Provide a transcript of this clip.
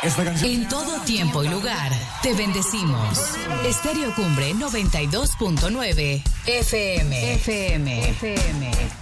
Esta canción. En todo tiempo y lugar, te bendecimos. Estéreo Cumbre 92.9 FM.